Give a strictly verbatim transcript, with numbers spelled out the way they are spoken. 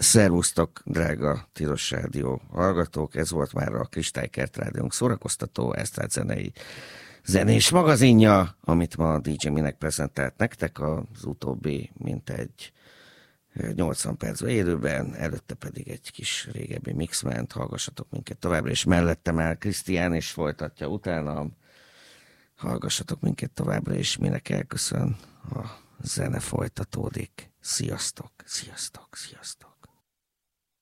Szervusztok, drága Tilos Rádió hallgatók! Ez volt már a Kristálykert Rádiónk szórakoztató esztrádzenei zenés magazinja, amit ma a dé dzsé Minek prezentált nektek, az utóbbi mintegy nyolcvan percben élőben, előtte pedig egy kis régebbi mix ment, hallgassatok minket továbbra, és mellettem áll Krisztián, és folytatja utánam. Hallgassatok minket továbbra, és Minek elköszön, a zene folytatódik. Sziasztok, sziasztok, sziasztok!